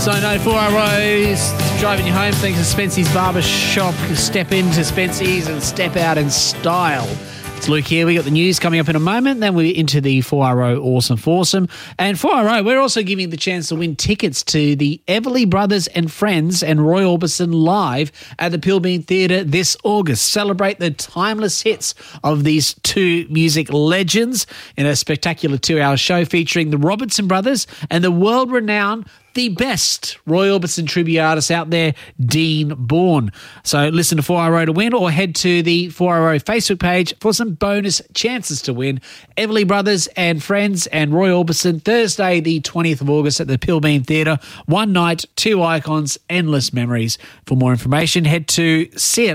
So 94ROs driving you home thanks to Spency's Barber Shop. Step into Spency's and step out in style. It's Luke here. We got the news coming up in a moment. Then we're into the 4RO Awesome Foursome. And 4RO, we're also giving the chance to win tickets to the Everly Brothers and Friends and Roy Orbison live at the Pilbeam Theatre this August. Celebrate the timeless hits of these two music legends in a spectacular 2-hour show featuring the Robertson Brothers and the world-renowned, the best Roy Orbison tribute artist out there, Dean Bourne. So listen to 4RO to win or head to the 4RO Facebook page for some bonus chances to win. Everly Brothers and Friends and Roy Orbison, Thursday the 20th of August at the Pilbeam Theatre. One night, two icons, endless memories. For more information, head to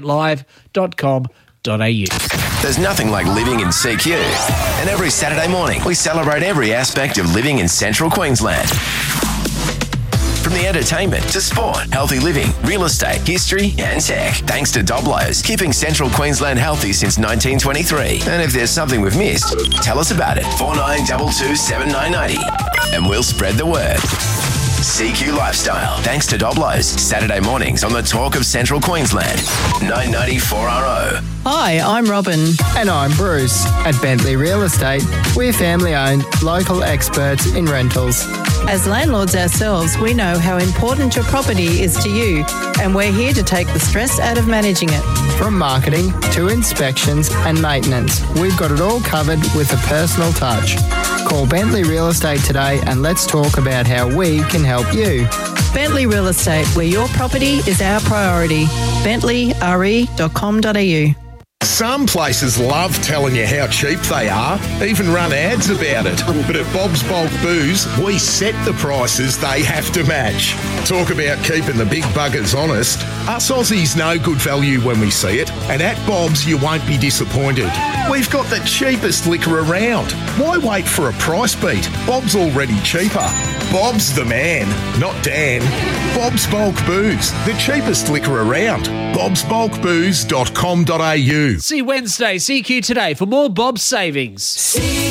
seeitlive.com.au. There's nothing like living in CQ. And every Saturday morning, we celebrate every aspect of living in Central Queensland. From the entertainment to sport, healthy living, real estate, history and tech. Thanks to Doblo's, keeping Central Queensland healthy since 1923. And if there's something we've missed, tell us about it. 4922 7990 and we'll spread the word. CQ Lifestyle. Thanks to Doblo's. Saturday mornings on the Talk of Central Queensland. 994RO. Hi, I'm Robin. And I'm Bruce. At Bentley Real Estate, we're family-owned, local experts in rentals. As landlords ourselves, we know how important your property is to you, and we're here to take the stress out of managing it. From marketing to inspections and maintenance, we've got it all covered with a personal touch. Call Bentley Real Estate today and let's talk about how we can help you. Bentley Real Estate, where your property is our priority. bentleyre.com.au. Some places love telling you how cheap they are, even run ads about it. But at Bob's Bulk Booze, we set the prices they have to match. Talk about keeping the big buggers honest. Us Aussies know good value when we see it, and at Bob's you won't be disappointed. We've got the cheapest liquor around. Why wait for a price beat? Bob's already cheaper. Bob's the man, not Dan. Bob's Bulk Booze, the cheapest liquor around. bobsbulkbooze.com.au. See you Wednesday, CQ Today for more Bob's Savings.